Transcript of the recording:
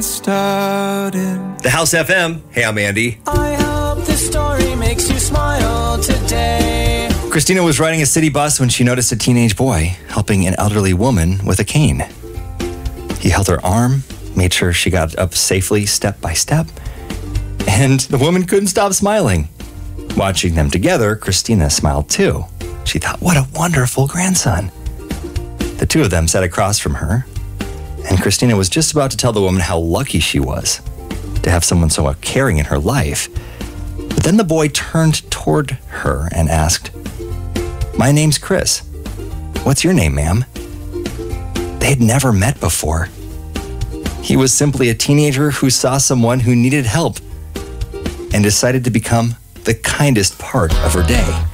started. The House FM. Hey, I'm Andy. I hope the story makes you smile today. Christina was riding a city bus when she noticed a teenage boy helping an elderly woman with a cane. He held her arm, made sure she got up safely step by step, and the woman couldn't stop smiling. Watching them together, Christina smiled too. She thought, what a wonderful grandson. The two of them sat across from her, and Christina was just about to tell the woman how lucky she was to have someone so caring in her life. But then the boy turned toward her and asked, "My name's Chris. What's your name, ma'am?" They had never met before. He was simply a teenager who saw someone who needed help and decided to become the kindest part of her day.